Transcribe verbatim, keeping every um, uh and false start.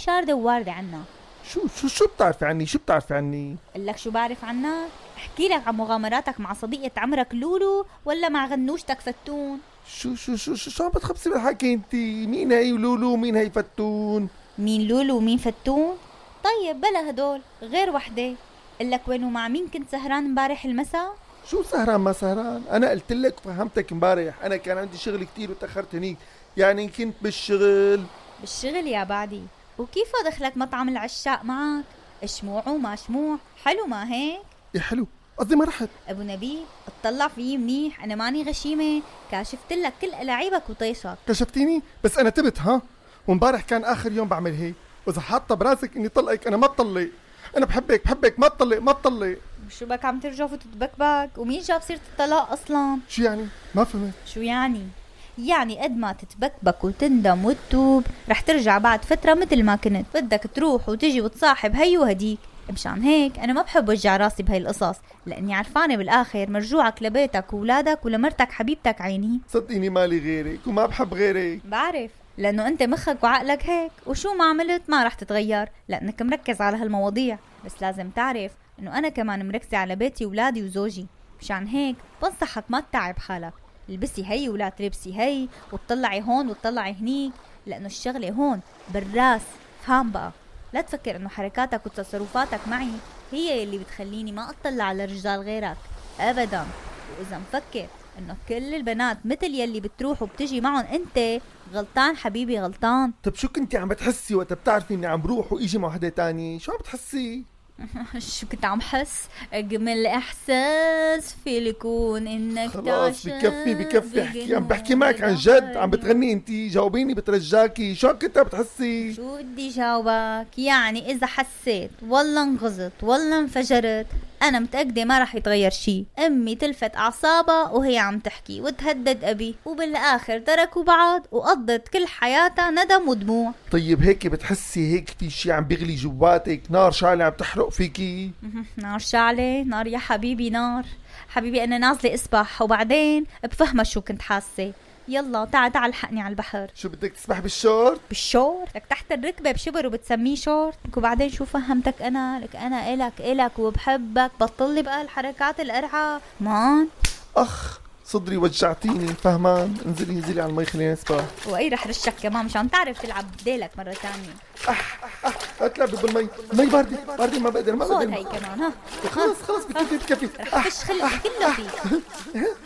شاردة وواردة عنا. شو شو شو بتعرفي عني؟ شو بتعرفي عني؟ قل لك شو بعرف عنك؟ احكي لك عن مغامراتك مع صديقة عمرك لولو ولا مع غنوشتك فتون؟ شو شو شو شو شو عم بتخبصي بالحكي انتي؟ مين هي لولو ومين هي فتون؟ مين لولو ومين فتون؟ طيب بلا هدول، غير وحدة. قل لك وين ومع مين كنت سهران امبارح المساء؟ شو سهران ما سهران؟ انا قلت لك وفهمتك امبارح، انا كان عندي شغل كتير وتاخرت هنيك، يعني كنت بالشغل. بالشغل يا بعدي. وكيف دخلك مطعم العشاق معك؟ شموع وما شموع، حلو ما هيك؟ يا حلو، قصدي ما رحت. ابو نبيل اطلع فيي منيح، انا ماني غشيمه، كاشفت لك كل ألاعيبك وطيشك. كشفتيني؟ بس انا تبت ها، وامبارح كان اخر يوم بعمل هيك، واذا حاطه براسك اني طلقك انا ما بطلق، انا بحبك بحبك ما تطلق ما تطلق. شو بك عم ترجف وتتبكبك؟ ومين جاب سيره الطلاق اصلا؟ شو يعني؟ ما فهمت. شو يعني؟ يعني قد ما تتبكبك وتندم وتتوب رح ترجع بعد فتره مثل ما كنت، بدك تروح وتجي وتصاحب هي وهديك. مشان هيك انا ما بحب وجع راسي بهاي القصص، لاني عرفانه بالاخر مرجوعك لبيتك واولادك ولمرتك حبيبتك عيني. صدقيني مالي غيرك وما بحب غيرك. بعرف، لانه انت مخك وعقلك هيك، وشو ما عملت ما رح تتغير لانك مركز على هالمواضيع. بس لازم تعرف انه انا كمان مركزه على بيتي ولادي وزوجي. مشان هيك بنصحك ما تتعب حالك، البسي هي ولا تلبسي هي، وتطلعي هون وتطلعي هنيك، لانه الشغله هون بالراس. فهم بقى، لا تفكر انه حركاتك وتصرفاتك معي هي اللي بتخليني ما اطلع على رجال غيرك ابدا. واذا مفكر انه كل البنات مثل يلي بتروح وبتجي معهم انت، غلطان حبيبي غلطان. طب شو كنتي عم بتحسي وقت بتعرفي اني عم بروح وايجي مع وحده تانية؟ شو عم بتحسي؟ شو كنت عم حس؟ اجمل احساس في ليكون انك خلاص بكفي بكفي احكي، عم بحكي معك عن جد، عم بتغني انتي؟ جاوبيني بترجاكي، شو كنت عم بتحسي؟ شو بدي جاوبك؟ يعني اذا حسيت والله انغزت والله انفجرت، انا متأكدة ما رح يتغير شي. امي تلفت اعصابها وهي عم تحكي وتهدد ابي، وبالاخر تركوا بعض وقضت كل حياتها ندم ودموع. طيب هيك بتحسي هيك في شي عم بيغلي جواتك، نار شعلة عم تحرق فيكي؟ نار شعلة؟ نار يا حبيبي نار. حبيبي انا نازلة اسبح وبعدين بفهمها شو كنت حاسة. يلا تعال تعال الحقني على البحر. شو بدك تسبح بالشورت؟ بالشورت؟ لك تحت الركبة بشبر وبتسميه شورت؟ وبعدين شو فهمتك انا؟ لك انا الك الك وبحبك، بطلي بقى الحركات القرعة مان. اخ صدري وجعتيني، فهمان؟ انزلي انزلي على المي خلينا نسبح. واي رح رشك كمان مشان تعرف تلعب ديلك مرة ثانية. اح اح لا تلعبي بالمي، المي باردة باردة ما بقدر ما بقدر. خذ هي كمان ها. خلص خلص بكفي بكفي. رح تشخل كله فيك.